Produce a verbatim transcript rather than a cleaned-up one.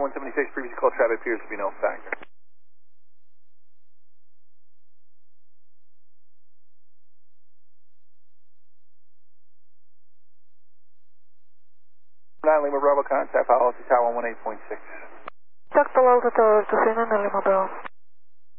one seventy-six, previous call traffic appears to be no factor. nine Lima Bravo contact, policy tower one eight point six. Jack below the tower, to Lima Bravo.